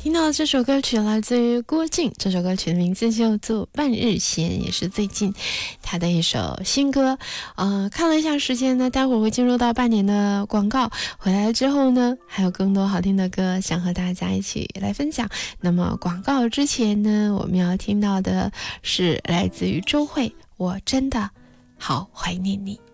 听到这首歌曲来自于郭靖，这首歌曲的名字叫做《半日闲》，也是最近他的一首新歌。看了一下时间呢，待会儿会进入到半年的广告，回来之后呢，还有更多好听的歌想和大家一起来分享。那么广告之前呢，我们要听到的是来自于周蕙，我真的好怀念你。